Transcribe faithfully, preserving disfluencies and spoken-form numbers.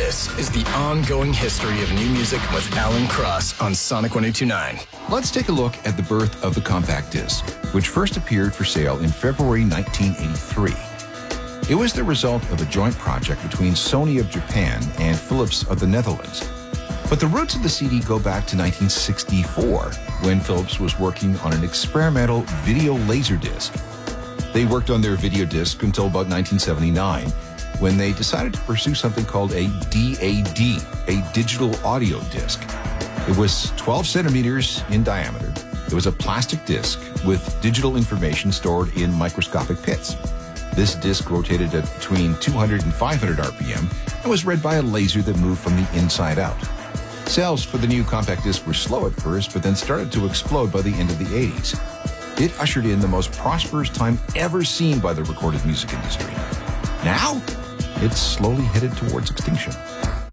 This is the ongoing history of new music with Alan Cross on Sonic one oh two point nine. Let's take a look at the birth of the compact disc, which first appeared for sale in February nineteen eighty-three. It was the result of a joint project between Sony of Japan and Philips of the Netherlands. But the roots of the C D go back to nineteen sixty-four, when Philips was working on an experimental video laserdisc. They worked on their video disc until about nineteen seventy-nine, when they decided to pursue something called a D A D, a digital audio disc. It was twelve centimeters in diameter. It was a plastic disc with digital information stored in microscopic pits. This disc rotated at between two hundred and five hundred R P M and was read by a laser that moved from the inside out. Sales for the new compact disc were slow at first, but then started to explode by the end of the eighties. It ushered in the most prosperous time ever seen by the recorded music industry. Now, it's slowly headed towards extinction.